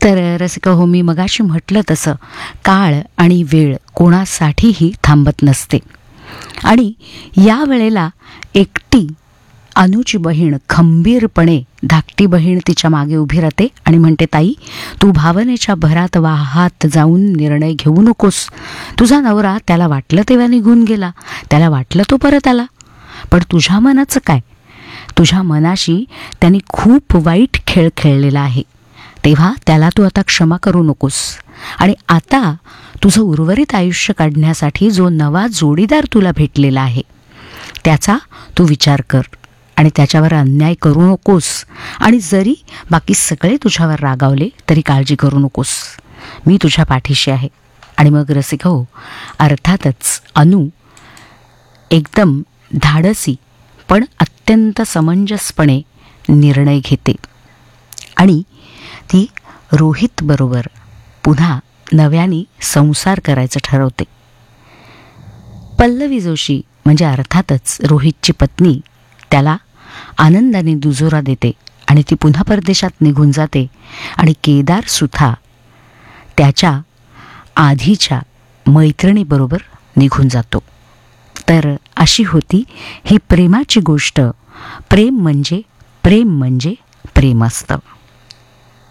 तर रसिका हो, मी मगाशी म्हटलं तसं काळ आणि वेळ कोणासाठीही थांबत नसते. आणि या वेळेला एकटी अनुची बहीण खंबीरपणे धाकटी बहीण तिच्या मागे उभी राहते आणि म्हणते, ताई, तू भावनेच्या भरात वाहात जाऊन निर्णय घेऊ नकोस. तुझा नवरा त्याला वाटलं तेव्हा निघून गेला, त्याला वाटलं तो परत आला, पण तुझ्या मनाचं काय? तुझ्या मनाशी त्यांनी खूप वाईट खेळ खेळलेला आहे, तेव्हा त्याला तू आता क्षमा करू नकोस. आणि आता तुझं उर्वरित आयुष्य काढण्यासाठी जो नवा जोडीदार तुला भेटलेला आहे त्याचा तू विचार कर आणि त्याच्यावर अन्याय करू नकोस. आणि जरी बाकी सगळे तुझ्यावर रागावले तरी काळजी करू नकोस, मी तुझ्या पाठीशी आहे. आणि मग रसिका हो, अर्थातच अनु एकदम धाडसी पण अत्यंत समंजसपणे निर्णय घेते आणि ती रोहित बरोबर पुन्हा नव्याने संसार करायचं ठरवते. पल्लवी जोशी म्हणजे अर्थातच रोहितची पत्नी त्याला आनंदाने दुजोरा देते आणि ती पुन्हा परदेशात निघून जाते आणि केदार सुद्धा त्याच्या आधीच्या मैत्रिणीबरोबर निघून जातो. तर अशी होती ही प्रेमाची गोष्ट. प्रेम म्हणजे प्रेम असतं.